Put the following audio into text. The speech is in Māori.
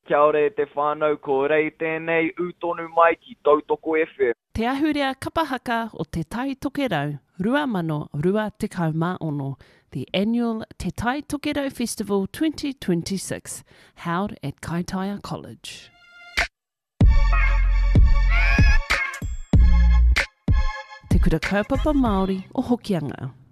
Kia ora te whānau, ko rei tēnei utonu mai ki Tautoko FM. Te ahurea kapahaka o Te Tai Tokerau, 2026, the annual Te Tai Tokerau Festival 2026, held at Kaitaia College. Te kura kaupapa Māori o Hokianga.